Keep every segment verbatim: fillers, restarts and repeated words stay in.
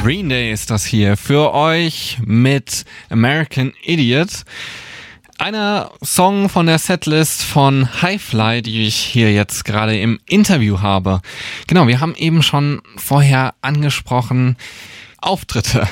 Green Day ist das hier für euch mit American Idiot. Einer Song von der Setlist von Hi-Fly, die ich hier jetzt gerade im Interview habe. Genau, wir haben eben schon vorher angesprochen, Auftritte.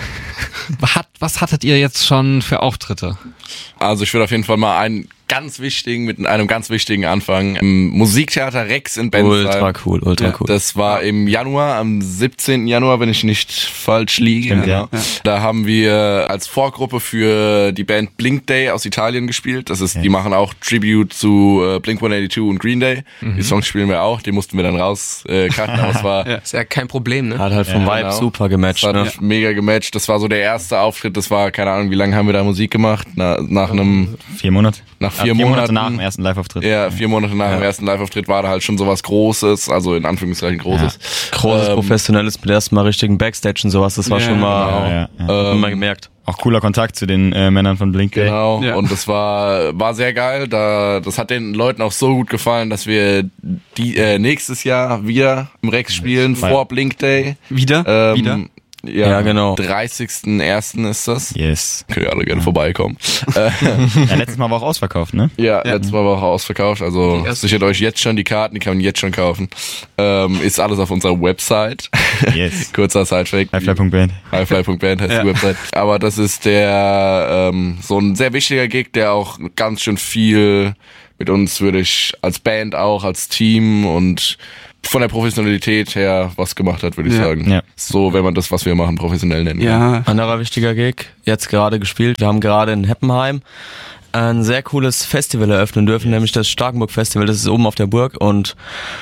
Was hattet ihr jetzt schon für Auftritte? Also ich würde auf jeden Fall mal einen ganz wichtigen, mit einem ganz wichtigen anfangen. Im Musiktheater Rex in Bensheim. Ultra cool, ultra ja, cool. Das war im Januar, am siebzehnten Januar, wenn ich nicht falsch liege. Stimmt, ja. Ja. Da haben wir als Vorgruppe für die Band Blink Day aus Italien gespielt. Das ist, ja. Die machen auch Tribute zu äh, Blink one eighty-two und Green Day. Mhm. Die Songs spielen wir auch, die mussten wir dann raus äh, cutten. Aber es war ja. Ist ja kein Problem, ne? Hat halt vom ja, Vibe genau. super gematcht. Das hat ne? mega gematcht. Das war so der erste Auftritt. Das war, keine Ahnung, wie lange haben wir da Musik gemacht? Na, nach einem... Vier Monate. Nach vier, ja, vier Monaten. Monate nach dem ersten Live-Auftritt. Ja, vier Monate nach ja. dem ersten Live-Auftritt war da halt schon sowas Großes, also in Anführungszeichen Großes. Ja. Großes, ähm, professionelles, mit ersten Mal richtigen Backstage und sowas, das war ja, schon mal, genau, ja, ja. Ähm, mal gemerkt. Auch cooler Kontakt zu den äh, Männern von Blink Day. Genau, ja. und das war war sehr geil. Da, das hat den Leuten auch so gut gefallen, dass wir die äh, nächstes Jahr wieder im Rex spielen, ja. vor Blink Day. Wieder? Ähm, wieder? Ja, ja, genau. dreißigsten ersten ist das. Yes. Können ja alle gerne ja. vorbeikommen. ja, letztes Mal war auch ausverkauft, ne? Ja, ja. letztes Mal war auch ausverkauft. Also sichert euch jetzt schon die Karten, die kann man jetzt schon kaufen. Ähm, ist alles auf unserer Website. Yes. Kurzer Sidefact. Hi-Fly Punkt Band. Hi-Fly Punkt Band heißt ja. die Website. Aber das ist der ähm, so ein sehr wichtiger Gig, der auch ganz schön viel mit uns, würde ich als Band auch, als Team und von der Professionalität her was gemacht hat, würde ich ja. sagen. Ja. So, wenn man das, was wir machen, professionell nennen ja. kann. Anderer wichtiger Gig, jetzt gerade gespielt. Wir haben gerade in Heppenheim ein sehr cooles Festival eröffnen dürfen, yes. nämlich das Starkenburg Festival. Das ist oben auf der Burg und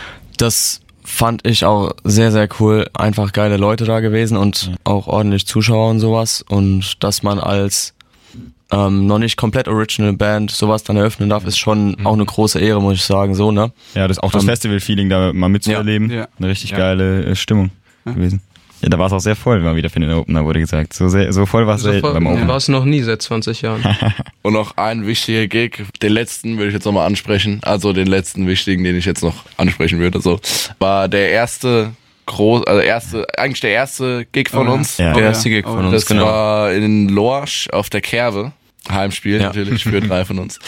das fand ich auch sehr, sehr cool. Einfach geile Leute da gewesen und mhm. auch ordentlich Zuschauer und sowas. Und dass man als Ähm, noch nicht komplett Original Band sowas dann eröffnen darf, ist schon mhm. auch eine große Ehre, muss ich sagen, so, ne? Ja, das auch das um, Festival-Feeling da mal mitzuerleben. Ja. Eine richtig ja. geile äh, Stimmung ja. gewesen. Ja, da war es auch sehr voll, mal wieder für den Opener, wurde gesagt. So, sehr, so voll war es so selten voll, beim Opener. War es noch nie seit zwanzig Jahren. Und noch ein wichtiger Gig, den letzten würde ich jetzt nochmal ansprechen, also den letzten wichtigen, den ich jetzt noch ansprechen würde, so, war der erste groß, also erste, eigentlich der erste Gig von oh, uns. Ja. Der erste Gig von uns, das genau. Das war in Lorsch auf der Kerwe. Heimspiel ja. natürlich für drei von uns.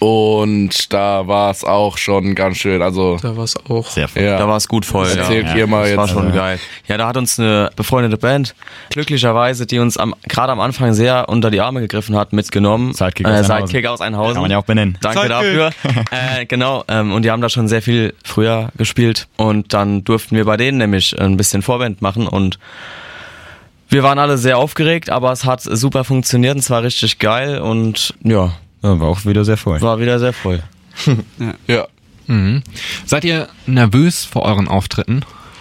Und da war es auch schon ganz schön, also da war es auch sehr voll. Ja. Da war es gut voll. Erzählt ja. hier ja. mal das jetzt. war schon also. geil. Ja, da hat uns eine befreundete Band glücklicherweise, die uns am gerade am Anfang sehr unter die Arme gegriffen hat, mitgenommen. Sidekick äh, aus Sidekick Einhausen. aus Einhausen. Kann man ja auch benennen. Danke Sidekick. dafür. äh, genau. Ähm, und die haben da schon sehr viel früher gespielt und dann durften wir bei denen nämlich ein bisschen Vorband machen und wir waren alle sehr aufgeregt, aber es hat super funktioniert und es war richtig geil und ja. ja war auch wieder sehr voll. War wieder sehr voll. ja. ja. Mhm. Seid ihr nervös vor euren Auftritten?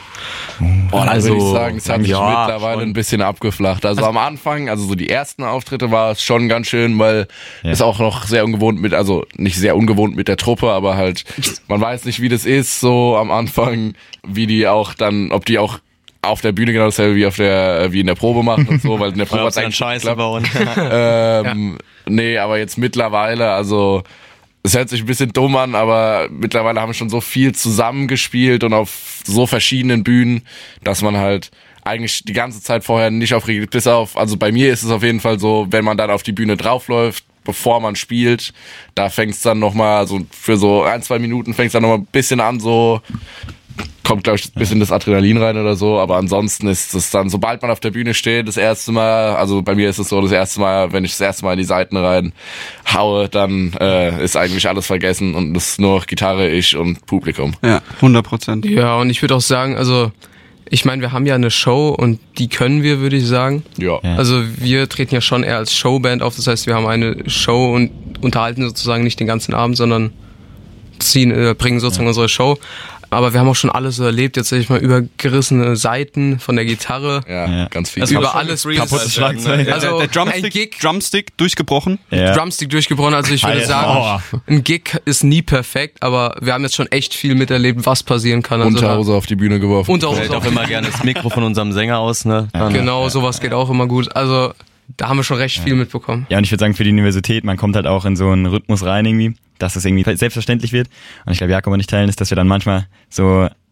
Boah, dann also, würde ich sagen, es hat sich ja, mittlerweile schon. ein bisschen abgeflacht. Also, also am Anfang, also so die ersten Auftritte war es schon ganz schön, weil ja. es auch noch sehr ungewohnt mit, also nicht sehr ungewohnt mit der Truppe, aber halt, man weiß nicht, wie das ist, so am Anfang, wie die auch dann, ob die auch auf der Bühne genau dasselbe wie auf der, wie in der Probe machen und so, weil in der Probe hat's eigentlich Scheiße bauen. ähm, ja. Nee, aber jetzt mittlerweile, also es hört sich ein bisschen dumm an, aber mittlerweile haben wir schon so viel zusammengespielt und auf so verschiedenen Bühnen, dass man halt eigentlich die ganze Zeit vorher nicht aufgeregt, bis auf, also bei mir ist es auf jeden Fall so, wenn man dann auf die Bühne draufläuft, bevor man spielt, da fängt's dann nochmal, also für so ein, zwei Minuten fängt's dann nochmal ein bisschen an, so kommt, glaube ich, ein bisschen das Adrenalin rein oder so, aber ansonsten ist es dann, sobald man auf der Bühne steht, das erste Mal, also bei mir ist es so, das erste Mal, wenn ich das erste Mal in die Seiten rein haue, dann äh, ist eigentlich alles vergessen und es ist nur noch Gitarre, ich und Publikum. Ja, hundert Prozent. Ja, und ich würde auch sagen, also ich meine, wir haben ja eine Show und die können wir, würde ich sagen. Ja. Ja. Also wir treten ja schon eher als Showband auf, das heißt, wir haben eine Show und unterhalten sozusagen nicht den ganzen Abend, sondern ziehen, äh, bringen sozusagen ja. unsere Show. Aber wir haben auch schon alles so erlebt, jetzt sag ich mal, übergerissene Seiten von der Gitarre. Ja, ja. ganz viel. Also über alles kaputtes Schlagzeug. Also der Drumstick, ein Gig, Drumstick durchgebrochen. Ja. Drumstick durchgebrochen, also ich würde Alter. sagen, Oh. ein Gig ist nie perfekt, aber wir haben jetzt schon echt viel miterlebt, was passieren kann. Also Unterhose auf die Bühne geworfen. Unterhose Fällt auch immer gerne das Mikro von unserem Sänger aus, ne? Dann, Genau, sowas geht auch immer gut. Also da haben wir schon recht viel mitbekommen. Ja, und ich würde sagen, für die Universität, man kommt halt auch in so einen Rhythmus rein irgendwie, dass es irgendwie selbstverständlich wird. Und ich glaube, Jakob und ich teilen ist, dass wir dann manchmal so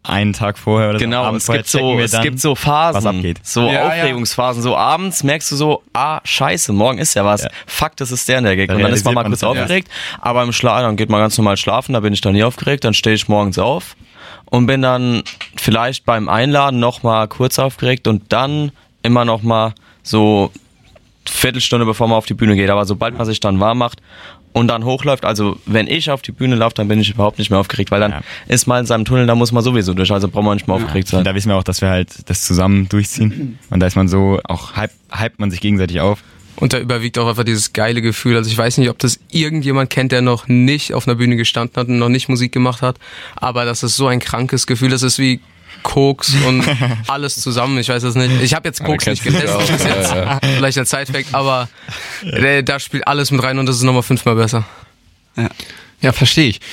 einen Tag vorher oder Genau, so. Abends es vorher gibt so, checken wir es dann, gibt so Phasen, was abgeht. so Ja, Aufregungsphasen. So abends merkst du so, ah, scheiße, morgen ist ja was. Ja. Fuck, das ist der in der Gag. Da Und dann ist man mal realisiert kurz man's, ja. aufgeregt, aber im Schlaf, dann geht man ganz normal schlafen, da bin ich dann nie aufgeregt, dann stehe ich morgens auf und bin dann vielleicht beim Einladen nochmal kurz aufgeregt und dann immer nochmal so Viertelstunde, bevor man auf die Bühne geht. Aber sobald man sich dann warm macht und dann hochläuft, also wenn ich auf die Bühne laufe, dann bin ich überhaupt nicht mehr aufgeregt, weil dann Ja. ist man in seinem Tunnel, da muss man sowieso durch, also braucht man nicht mehr aufgeregt Und sein. da wissen wir auch, dass wir halt das zusammen durchziehen. Und da ist man so, auch hype, hype man sich gegenseitig auf. Und da überwiegt auch einfach dieses geile Gefühl. Also ich weiß nicht, ob das irgendjemand kennt, der noch nicht auf einer Bühne gestanden hat und noch nicht Musik gemacht hat. Aber das ist so ein krankes Gefühl. Das ist wie Koks und alles zusammen. Ich weiß es nicht. Ich habe jetzt Koks nicht getestet bis jetzt. Vielleicht als Sidefact. Aber äh, da spielt alles mit rein und das ist nochmal fünfmal besser. Ja, ja, verstehe ich.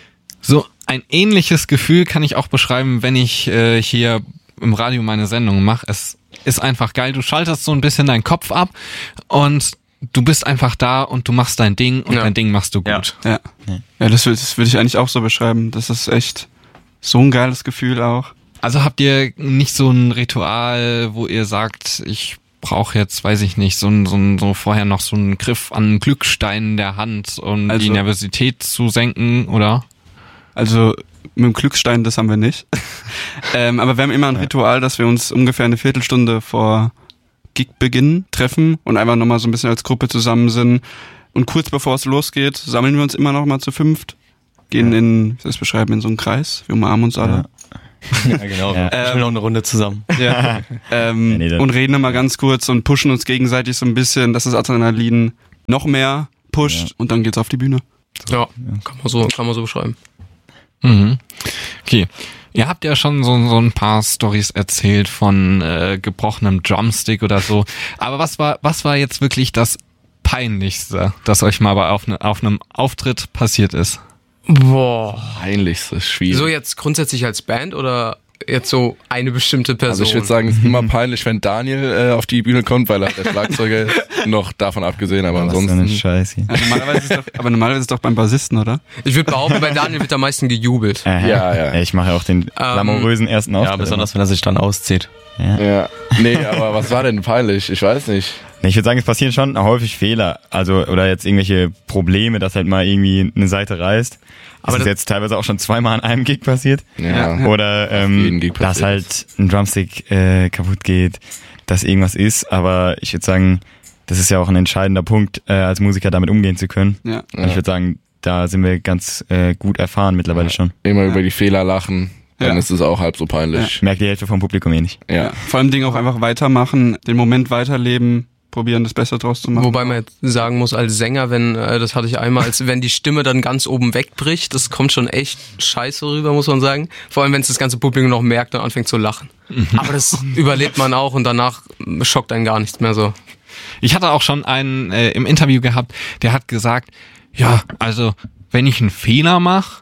So ein ähnliches Gefühl kann ich auch beschreiben, wenn ich äh, hier im Radio meine Sendung mache. Es ist einfach geil. Du schaltest so ein bisschen deinen Kopf ab und du bist einfach da und du machst dein Ding und Ja. dein Ding machst du gut. Ja, ja das, würd- das würde ich eigentlich auch so beschreiben. Das ist echt so ein geiles Gefühl auch. Also habt ihr nicht so ein Ritual, wo ihr sagt, ich brauche jetzt, weiß ich nicht, so ein, so ein, so vorher noch so einen Griff an einen Glückstein in der Hand, um Also- die Nervosität zu senken, oder? Also mit dem Glücksstein, das haben wir nicht. ähm, aber wir haben immer ein Ritual, dass wir uns ungefähr eine Viertelstunde vor Gigbeginn treffen und einfach nochmal so ein bisschen als Gruppe zusammen sind. Und kurz bevor es losgeht, sammeln wir uns immer noch mal zu fünft, gehen in, wie soll ich das beschreiben, in so einen Kreis. Wir umarmen uns alle. Ja, genau. Ja. Ich will noch eine Runde zusammen. Ja. ähm, Ja, nee, das- und reden immer ganz kurz und pushen uns gegenseitig so ein bisschen, dass das Adrenalin noch mehr pusht Ja. und dann geht's auf die Bühne. Ja, kann man so, kann man so beschreiben. Mhm. Okay. Ihr habt ja schon so, so ein paar Storys erzählt von äh, gebrochenem Drumstick oder so. Aber was war, was war jetzt wirklich das Peinlichste, das euch mal bei auf, ne, auf einem Auftritt passiert ist? Boah. Peinlichste, schwierig. So jetzt grundsätzlich als Band oder jetzt so eine bestimmte Person? Also ich würde sagen, es ist immer peinlich, wenn Daniel äh, auf die Bühne kommt, weil er der Schlagzeuger ist. Noch davon abgesehen, aber Was für eine ansonsten. Scheiße. Ja, normalerweise ist doch, aber normalerweise ist doch beim Bassisten, oder? Ich würde behaupten, bei Daniel wird am meisten gejubelt. Aha. Ja, ja. Ich mache auch den glamourösen ersten Auftritt. Ja, besonders wenn er sich dann auszieht. Ja. Ja. Nee, aber was war denn peinlich? Ich weiß nicht. Nee, Ich würde sagen, es passieren schon häufig Fehler, also oder jetzt irgendwelche Probleme, dass halt mal irgendwie eine Seite reißt. Aber das ist das- jetzt teilweise auch schon zweimal an einem Gig passiert. Ja. Oder jeden ähm, Gig dass passiert halt ein Drumstick äh, kaputt geht, dass irgendwas ist. Aber ich würde sagen, das ist ja auch ein entscheidender Punkt, äh, als Musiker damit umgehen zu können. Ja. Und ich würde sagen, da sind wir ganz äh, gut erfahren mittlerweile schon. Immer über die Fehler lachen, dann Ja. ist es auch halb so peinlich. Ich merke die Hälfte vom Publikum eh nicht. Ja. Ja. Vor allem Dinge auch einfach weitermachen, den Moment weiterleben, probieren, das Beste draus zu machen. Wobei man jetzt sagen muss, als Sänger, wenn, äh, das hatte ich einmal, als wenn die Stimme dann ganz oben wegbricht, das kommt schon echt scheiße rüber, muss man sagen. Vor allem, wenn es das ganze Publikum noch merkt und anfängt zu lachen. Aber das überlebt man auch und danach schockt einen gar nichts mehr so. Ich hatte auch schon einen äh, im Interview gehabt, der hat gesagt, ja, also wenn ich einen Fehler mache,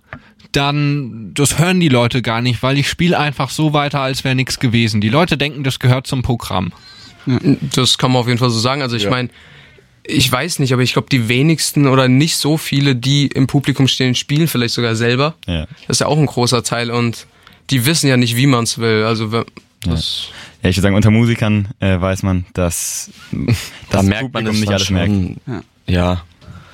dann das hören die Leute gar nicht, weil ich spiele einfach so weiter, als wäre nichts gewesen. Die Leute denken, das gehört zum Programm. Das kann man auf jeden Fall so sagen. Also ich Ja. meine, ich weiß nicht, aber ich glaube, die wenigsten oder nicht so viele, die im Publikum stehen, spielen vielleicht sogar selber. Ja. Das ist ja auch ein großer Teil und die wissen ja nicht, wie man es will. Also wenn- das, Ja, ich würde sagen, unter Musikern äh, weiß man, dass Da das merkt man das nicht dann alles merkt. schon. Ja.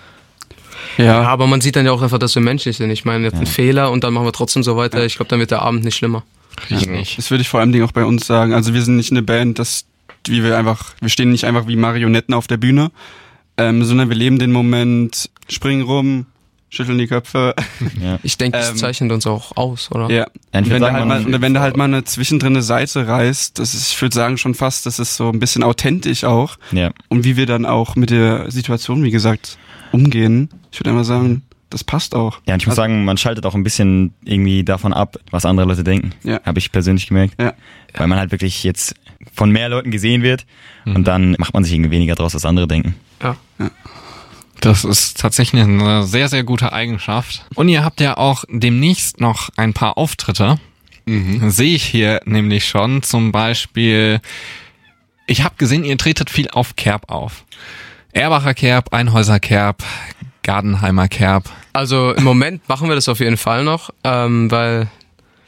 ja, aber man sieht dann ja auch einfach, dass wir menschlich sind. Ich meine, jetzt ein Fehler und dann machen wir trotzdem so weiter. Ich glaube, dann wird der Abend nicht schlimmer. Richtig. Das würde ich vor allem auch bei uns sagen. Also wir sind nicht eine Band, das, wie wir einfach, wir stehen nicht einfach wie Marionetten auf der Bühne, ähm, sondern wir leben den Moment, springen rum, schütteln die Köpfe. Ja. Ich denke, das Ähm, zeichnet uns auch aus, oder? Ja. Ja, ich Und würd wenn, da sagen, halt man- mal, und wenn da halt mal eine zwischendrin eine Seite reißt, das ist, ich würde sagen schon fast, das ist so ein bisschen authentisch auch. Ja. Und wie wir dann auch mit der Situation, wie gesagt, umgehen. Ich würde einfach sagen, das passt auch. Ja, und ich muss Also- sagen, man schaltet auch ein bisschen irgendwie davon ab, was andere Leute denken. Ja. Habe ich persönlich gemerkt. Ja. Weil man halt wirklich jetzt von mehr Leuten gesehen wird und dann macht man sich irgendwie weniger draus, was andere denken. Ja. Das ist tatsächlich eine sehr, sehr gute Eigenschaft. Und ihr habt ja auch demnächst noch ein paar Auftritte. Sehe ich hier nämlich schon. Zum Beispiel, ich habe gesehen, ihr tretet viel auf Kerb auf. Erbacher Kerb, Einhäuser Kerb, Gardenheimer Kerb. Also im Moment machen wir das auf jeden Fall noch, ähm, weil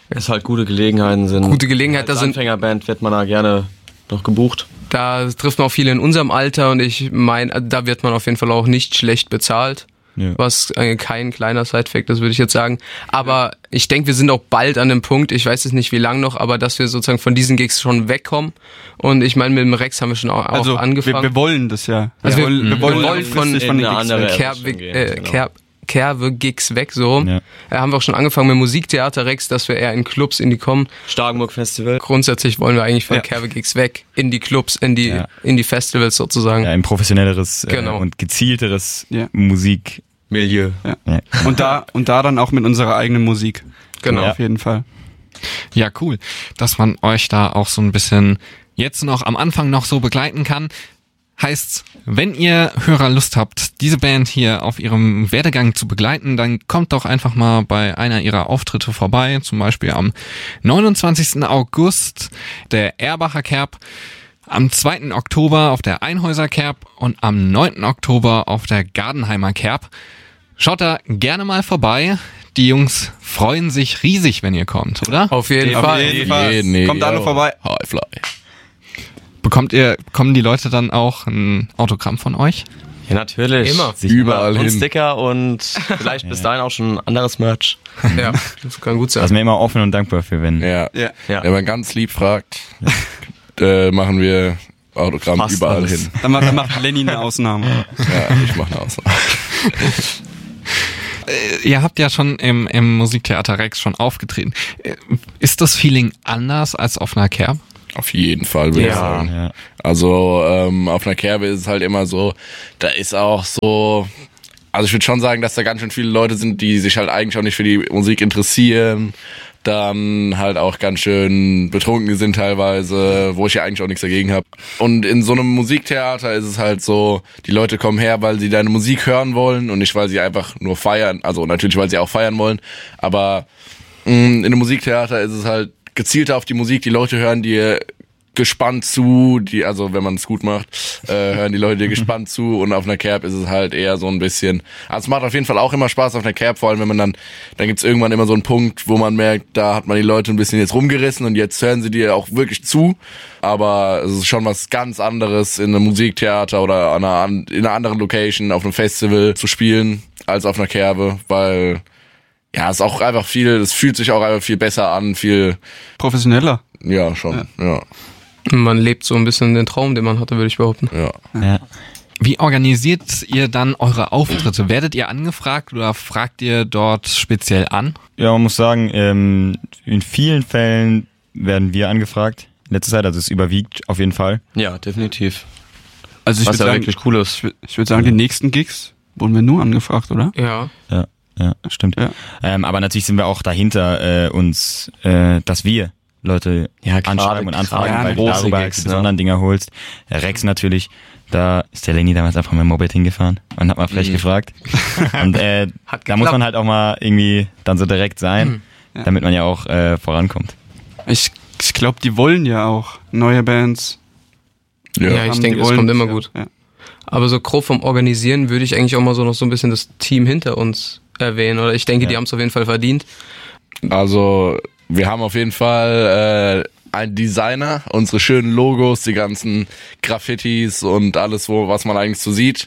Es halt gute Gelegenheiten sind. Gute Gelegenheit, Als da sind Anfängerband wird man da gerne noch gebucht. Da trifft man auch viele in unserem Alter und ich meine, da wird man auf jeden Fall auch nicht schlecht bezahlt. Ja. Was äh, kein kleiner Sidefact ist, würde ich jetzt sagen. Aber ich denke, wir sind auch bald an dem Punkt, ich weiß jetzt nicht wie lang noch, aber dass wir sozusagen von diesen Gigs schon wegkommen. Und ich meine, mit dem Rex haben wir schon auch, Also auch angefangen. wir, wir wollen das ja. Also wir, wir- wollen, wir wir wollen, wollen von langfristig von in den eine Gigs andere weg. Kerbe, Richtung gehen, äh, genau. Kerb, Kerbe-Gigs weg, so. Ja. Äh, haben wir auch schon angefangen mit Musiktheater Rex, dass wir eher in Clubs in die kommen. Starkenburg Festival. Grundsätzlich wollen wir eigentlich von Ja. Kerbe-Gigs weg, in die Clubs, in die, Ja. in die Festivals sozusagen. Ja, ein professionelleres äh, Genau. und gezielteres Ja. Musik. Milieu. Ja. Und da, und da dann auch mit unserer eigenen Musik. Genau. Auf jeden Fall. Ja, cool, dass man euch da auch so ein bisschen jetzt noch am Anfang noch so begleiten kann. Heißt, wenn ihr Hörer Lust habt, diese Band hier auf ihrem Werdegang zu begleiten, dann kommt doch einfach mal bei einer ihrer Auftritte vorbei, zum Beispiel am neunundzwanzigsten August der Erbacher Kerb, am zweiten Oktober auf der Einhäuser Kerb und am neunten Oktober auf der Gardenheimer Kerb. Schaut da gerne mal vorbei. Die Jungs freuen sich riesig, wenn ihr kommt, oder? Auf jeden Auf Fall. jeden Fall. Nee, nee, Kommt alle yo. vorbei. Highfly. Bekommt ihr, bekommen die Leute dann auch ein Autogramm von euch? Ja, natürlich. Immer. Sich Überall und hin. Sticker und vielleicht bis dahin auch schon anderes Merch. Ja, das kann gut Da sein. sind wir immer offen und dankbar für, wenn. Ja. Ja. Ja. Wenn man ganz lieb fragt, äh, machen wir Autogramm Fast überall alles. hin. Dann macht, dann macht Lenny eine Ausnahme. Ja, ich mache eine Ausnahme. Ihr habt ja schon im, im Musiktheater Rex schon aufgetreten. Äh, Ist das Feeling anders als auf einer Kerb? Auf jeden Fall, würde ich Ja. sagen. Ja. Also ähm, auf einer Kerbe ist es halt immer so, da ist auch so, also ich würde schon sagen, dass da ganz schön viele Leute sind, die sich halt eigentlich auch nicht für die Musik interessieren, dann halt auch ganz schön betrunken sind teilweise, wo ich ja eigentlich auch nichts dagegen habe. Und in so einem Musiktheater ist es halt so, die Leute kommen her, weil sie deine Musik hören wollen und nicht, weil sie einfach nur feiern, also natürlich, weil sie auch feiern wollen, aber mh, in einem Musiktheater ist es halt gezielter auf die Musik, die Leute hören dir gespannt zu, die, also wenn man es gut macht, äh, hören die Leute dir gespannt zu und auf einer Kerb ist es halt eher so ein bisschen, also es macht auf jeden Fall auch immer Spaß auf einer Kerb, vor allem wenn man dann, dann gibt's irgendwann immer so einen Punkt, wo man merkt, da hat man die Leute ein bisschen jetzt rumgerissen und jetzt hören sie dir auch wirklich zu, aber es ist schon was ganz anderes in einem Musiktheater oder an einer, an- in einer anderen Location, auf einem Festival zu spielen, als auf einer Kerbe, weil ja, es ist auch einfach viel, es fühlt sich auch einfach viel besser an, viel, Professioneller. ja, schon, ja, Man lebt so ein bisschen den Traum, den man hatte, würde ich behaupten. ja. Ja. Wie organisiert ihr dann eure Auftritte? Werdet ihr angefragt oder fragt ihr dort speziell an? Ja, man muss sagen, ähm, in vielen Fällen werden wir angefragt. In letzter Zeit, also es überwiegt auf jeden Fall. Ja, definitiv. Also ich Was würde ja sagen, wirklich cool ist. ich würd- ich würde sagen, die nächsten Gigs wurden wir nur angefragt, oder? Ja. Ja, ja, stimmt. Ja. Ähm, aber natürlich sind wir auch dahinter, äh, uns, äh, dass wir Leute Ja, gerade- anschreiben und anfragen, gerade weil du große darüber Gigs, die ne? besonderen Dinger holst. Der Rex natürlich, da ist der Lenny damals einfach mit dem Moped hingefahren und hat mal frech gefragt. Und äh, Hat da muss man geklappt. halt auch mal irgendwie dann so direkt sein, Ja. damit man ja auch äh, vorankommt. Ich, ich glaube, die wollen ja auch neue Bands. Ja, ich haben, denke, die das wollen kommt immer ja. gut. Ja. Aber so grob vom Organisieren würde ich eigentlich auch mal so noch so ein bisschen das Team hinter uns erwähnen. Oder ich denke, die haben es auf jeden Fall verdient. Also, wir haben auf jeden Fall äh, einen Designer, unsere schönen Logos, die ganzen Graffitis und alles, wo was man eigentlich so sieht.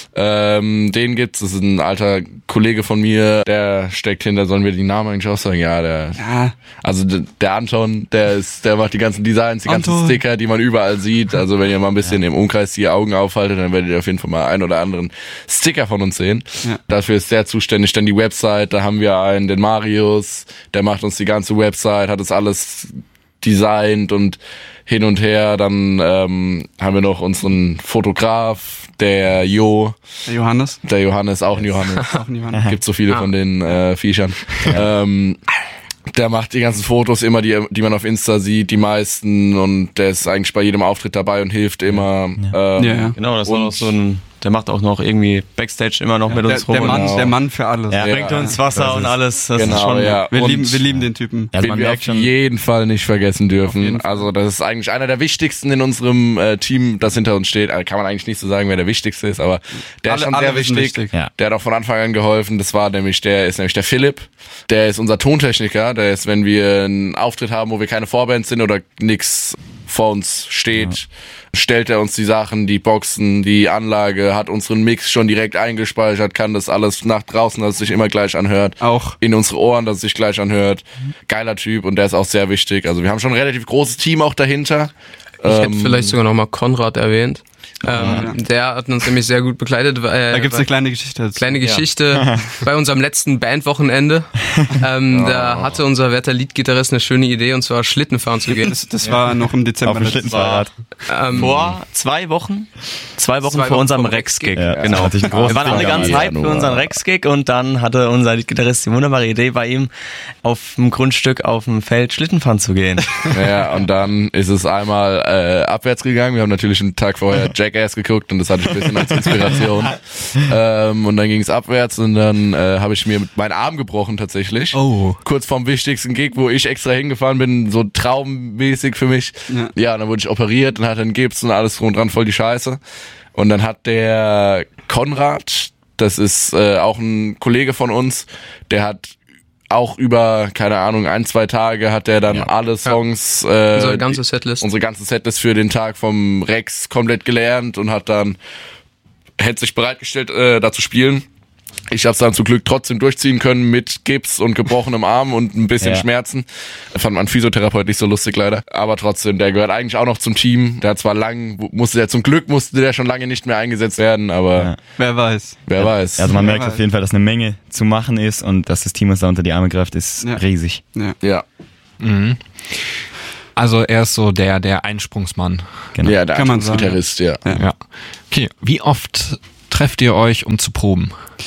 Ähm, den gibt's, das ist ein alter Kollege von mir, der steckt hinter, sollen wir die Namen eigentlich auch sagen? Ja, der, Ja, also d- der Anton, der ist, der macht die ganzen Designs, die ganzen Anton. Sticker, die man überall sieht. Also wenn ihr mal ein bisschen im Umkreis die Augen aufhaltet, dann werdet ihr auf jeden Fall mal einen oder anderen Sticker von uns sehen. Ja. Dafür ist der zuständig. Dann die Website, da haben wir einen, den Marius, der macht uns die ganze Website, hat das alles designt und hin und her. Dann ähm, haben wir noch unseren Fotograf, der Jo, der Johannes. der Johannes, auch ein Johannes. Auch ein Johannes. Gibt so viele von den äh, Viechern. Ähm, der macht die ganzen Fotos immer, die, die man auf Insta sieht, die meisten, und der ist eigentlich bei jedem Auftritt dabei und hilft immer. Ähm, Ja, ja. Genau, das war Und- noch so ein der macht auch noch irgendwie Backstage immer noch mit Der, uns rum. der, Mann, Genau. der Mann für alles. Ja. bringt uns Wasser Das und ist- alles. Das genau, ist schon ja. Wir, Und lieben, wir lieben den Typen. Also den man wir merkt auf schon, jeden Fall nicht vergessen dürfen. jeden Fall. Also das ist eigentlich einer der wichtigsten in unserem äh, Team, das hinter uns steht. Also kann man eigentlich nicht so sagen, wer der wichtigste ist, aber der Alle- ist schon alle sehr wissen wichtig. wichtig. Ja. Der hat auch von Anfang an geholfen. Das war nämlich der ist nämlich der Philipp. Der ist unser Tontechniker. Der ist, wenn wir einen Auftritt haben, wo wir keine Vorband sind oder nix vor uns steht, stellt er uns die Sachen, die Boxen, die Anlage, hat unseren Mix schon direkt eingespeichert, kann das alles nach draußen, dass es sich immer gleich anhört. Auch. In unsere Ohren, dass es sich gleich anhört. Geiler Typ und der ist auch sehr wichtig. Also wir haben schon ein relativ großes Team auch dahinter. Ich hätte Ähm, vielleicht sogar noch mal Konrad erwähnt. Ähm, Der hat uns nämlich sehr gut begleitet. Äh, Da gibt's eine kleine Geschichte dazu. Kleine Geschichte bei unserem letzten Bandwochenende. Ähm, Da hatte unser werter Leadgitarrist eine schöne Idee, und zwar Schlittenfahren zu gehen. Das, das war noch im Dezember. auf dem letztes Schlittenfahrrad. Ähm, Vor zwei Wochen? Zwei Wochen Zwei vor Wochen unserem vor dem Rex-Gig. Ja, genau. hatte ich einen großen Wir waren alle Fehler ganz gemacht. hyped für Januar. unseren Rex-Gig und dann hatte unser Leadgitarrist die wunderbare Idee, bei ihm auf dem Grundstück auf dem Feld Schlittenfahren zu gehen. Ja, und dann ist es einmal äh, abwärts gegangen. Wir haben natürlich einen Tag vorher Jackass geguckt und das hatte ich ein bisschen als Inspiration. ähm, und dann ging es abwärts und dann äh, habe ich mir meinen Arm gebrochen tatsächlich. Oh. Kurz vorm wichtigsten Gig, wo ich extra hingefahren bin, so traummäßig für mich. Ja. Ja, und dann wurde ich operiert und hatte einen Gips und alles drum und dran, voll die Scheiße. Und dann hat der Konrad, das ist äh, auch ein Kollege von uns, der hat auch über, keine Ahnung, ein, zwei Tage hat der dann alle Songs, äh, unsere ganze Setlist. unsere ganze Setlist für den Tag vom Rex komplett gelernt und hat dann, hätte sich bereitgestellt, äh, da zu spielen. Ich habe es dann zum Glück trotzdem durchziehen können mit Gips und gebrochenem Arm und ein bisschen Ja. Schmerzen. Fand mein Physiotherapeut nicht so lustig leider. Aber trotzdem, der gehört eigentlich auch noch zum Team. Der hat zwar lang, musste der zum Glück, musste der schon lange nicht mehr eingesetzt werden, aber Ja. Wer weiß. wer weiß. Also man Ja, merkt weil- auf jeden Fall, dass eine Menge zu machen ist und dass das Team uns da unter die Arme greift, ist Ja. riesig. Ja. ja, Mhm. Also er ist so der, der Einsprungsmann. Genau. ja, der Kann man sagen. Gitarrist, ja. Ja. Ja. Okay, wie oft trefft ihr euch, um zu proben?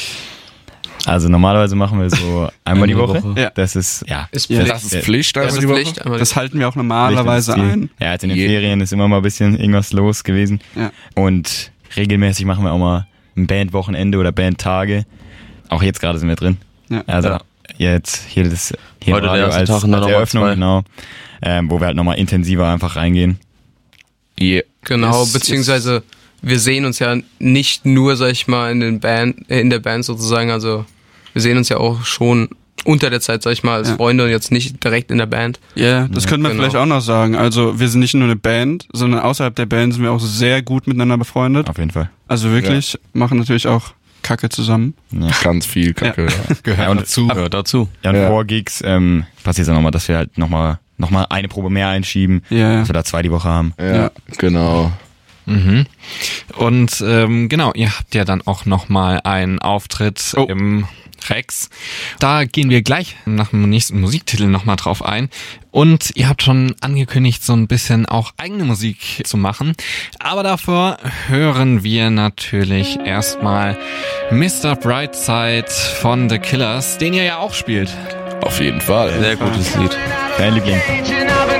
Also normalerweise machen wir so einmal die Woche. Ja. Das ist, ja. Ist Ja, Pflicht. Das ist Pflicht, Das einmal ist die Woche. Pflicht. einmal Das halten wir auch normalerweise Ziel. ein. Ja, jetzt in den Je- Ferien ist immer mal ein bisschen irgendwas los gewesen. Ja. Und regelmäßig machen wir auch mal ein Bandwochenende oder Bandtage. Auch jetzt gerade sind wir drin. Ja. Also Ja. jetzt hier das hier Heute im der Radio erste als, Tag und dann als noch mal Eröffnung, zwei. genau. Ähm, wo wir halt nochmal intensiver einfach reingehen. Yeah. Genau, Ist- beziehungsweise wir sehen uns ja nicht nur, sag ich mal, in den Band, äh, in der Band sozusagen, also wir sehen uns ja auch schon unter der Zeit, sag ich mal, als Ja. Freunde und jetzt nicht direkt in der Band. Ja, das können wir Genau. vielleicht auch noch sagen. Also wir sind nicht nur eine Band, sondern außerhalb der Band sind wir auch sehr gut miteinander befreundet. Auf jeden Fall. Also wirklich, machen natürlich auch Kacke zusammen. Ja. Ganz viel Kacke. Ja. Gehört Ja, und- dazu. Gehört dazu. Ja, und Ja. vor Gigs ähm, passiert es dann nochmal, dass wir halt nochmal noch mal eine Probe mehr einschieben, Ja. dass wir da zwei die Woche haben. Ja, Ja. genau. Mhm. Und ähm, genau, ihr habt ja dann auch nochmal einen Auftritt Oh. im Rex. Da gehen wir gleich nach dem nächsten Musiktitel nochmal drauf ein. Und ihr habt schon angekündigt, so ein bisschen auch eigene Musik zu machen. Aber davor hören wir natürlich erstmal Mister Brightside von The Killers, den ihr ja auch spielt. Auf jeden Fall. Sehr gutes Lied. Dein Liebling.